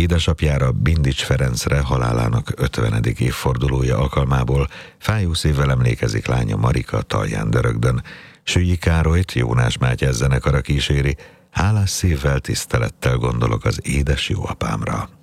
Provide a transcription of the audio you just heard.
Édesapjára, Bindics Ferencre halálának 50. évfordulója alkalmából fájó szívvel emlékezik lánya Marika Talján-Dörögdön. Süllyik Károlyt Jónás Mátyás zenekara kíséri, hálás szívvel, tisztelettel gondolok az édes jó apámra.